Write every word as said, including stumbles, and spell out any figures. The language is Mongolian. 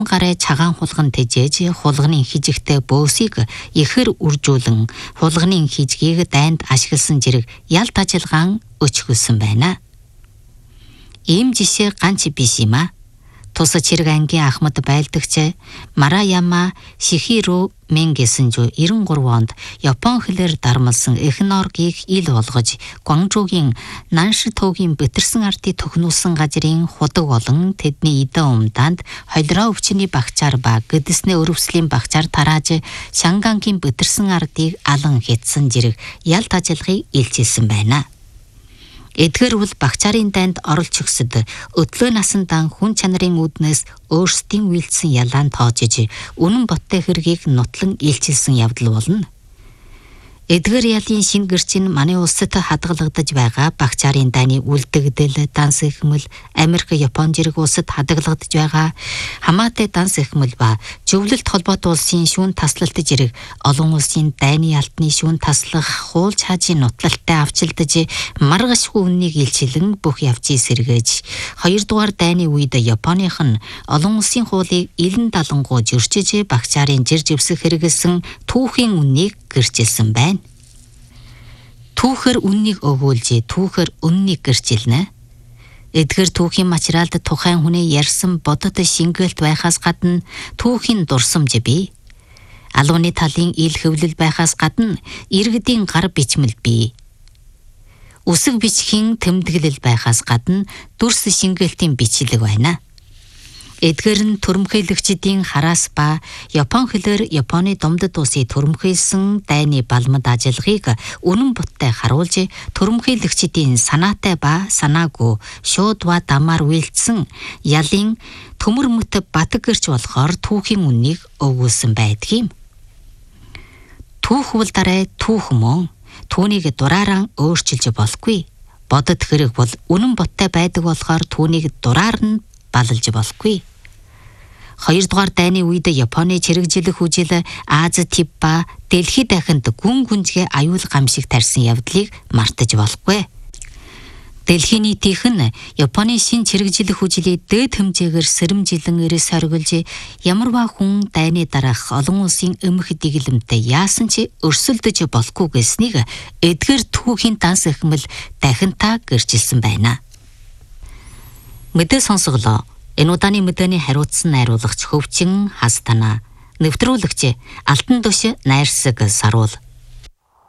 гараа цагаан хулган тэжээж хулганы хижигтэй бөөсийг ихэр үржүүлэн хулганы хижгийг дайнд ашигласан зэрэг ялт ажиллагаан өчгөлсөн байна. Ийм жишээ ганц биш юм а. Тусаж хэрэг ангийн Ахмад байлдагч Мараяма Шихиро Менгэсэнжү ninety three онд Япон хэлээр дармалсан эхноргийг ил болгож Гуанчжуугийн Наншитогийн битэрсэн артыг төхнүүлсэн газрын худаг болон тэдний идэн умдаанд холироо өвчний багчаар ба гэдэснээ өрөвслийн багчаар тарааж Шангангийн битэрсэн артыг алан хэтсэн зэрэг ялт ажиллагыг илчилсэн байна. Эдгээр бол багчаарын дайнд оролч өгсөд өдлөө насандан хүн чанарын үүднээс өөрсдийн үйлдсэн ялаан тоожиж үнэн боттой хэргийг нутлан илчилсэн явдал болно. Эдгээр ялын шин гэрчин манай улсад хадгалагдаж байгаа багчаарын дайны үлдэгдэл, данс эхмэл, Америк, Япон зэрэг улсад хадгалагдаж байгаа хамаатай данс эхмэл ба зөвлөлт холбоотой улсын шүүн таслалт зэрэг олон улсын дайны алтны шүүн таслах хууль хаажийн нутлалтай авчилдаж маргашгүй үннийг илчилэн бүх явцыг сэргээж хоёрдугаар дайны үед Японых нь олон улсын хуулийг илэн далангуу зөрчиж багчаарын жир живсэх хэрэгэлсэн түүхийн үннийг гэрчилсэн байна. Түүхэр үннийг өгүүлж, түүхэр үннийг гэрчилнэ. Эдгээр түүхийн материалд тухайн хүний ярьсан бодот шингэлт байхаас гадна түүхийн дурсамж бий. Алууны талын ил хөвлөл байхаас гадна иргэдийн гар бичмэл бий. Үсэг бичгийн тэмдэглэл байхаас гадна дүрс шингэлтийн бичлэг байна. Эдгээр нь төрөмхөйлөгчдийн хараас ба Япон хэлээр Японы Думдад улсыг төрөмхөйлсөн дайны балмад ажиллагааг үнэн буттай харуулж төрөмхөйлөгчдийн санаатай ба санаагүй шууд ба дамаар үйлдсэн ялын төмөр мөт батг гэрч болохоор түүхийн үннийг өгүүлсэн байдгийг. Түүх бол дараа түүх мөн түүнийг дураараа өөрчилж болохгүй. Бодод хэрэг бол үнэн буттай байдаг болохоор түүнийг дураар нь балалж болохгүй. Хоёрдугаар дайны үед Японы чирэгжилэх үжил Аз Тиб ба дэлхийд дахинд гүн гүнзгий аюул гамшиг тарьсан явдлыг мартаж болохгүй. Дэлхийн нийтийнх нь Японы шин чирэгжилэх үжилийг дээд хэмжээгээр сэрэмжилэн эрс хоригулж ямарваа хүн дайны дараах олон улсын эмх дэглэмтэй яасан ч өрсөлдөж болохгүй гэснийг эдгээр түүхийн данс эхмэл дахинтаа гэрчилсэн байна. Мэдээ сонсголоо. Энэ удааны мэдээний хариуцсан найруулагч Хөвчин Хастана, нэвтрүүлэгч Алтан Төш Найрсаг Саруул.